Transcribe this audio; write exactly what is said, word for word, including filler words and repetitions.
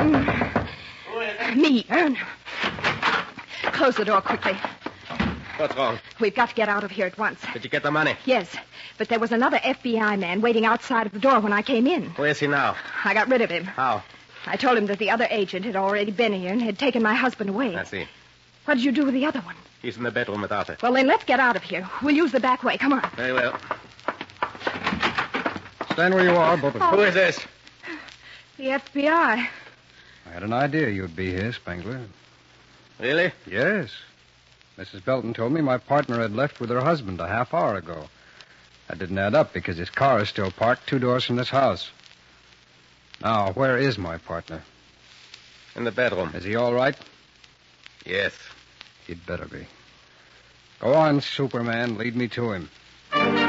Who is it? Me, Ern. Close the door quickly. What's wrong? We've got to get out of here at once. Did you get the money? Yes, but there was another F B I man waiting outside of the door when I came in. Where is he now? I got rid of him. How? I told him that the other agent had already been here and had taken my husband away. I see. What did you do with the other one? He's in the bedroom with Arthur. Well, then let's get out of here. We'll use the back way. Come on. Very well. Stand where you are, both of you. Oh. Who is this? The F B I. I had an idea you'd be here, Spengler. Really? Yes. Missus Belton told me my partner had left with her husband a half hour ago. That didn't add up because his car is still parked two doors from this house. Now, where is my partner? In the bedroom. Is he all right? Yes. He'd better be. Go on, Superman. Lead me to him.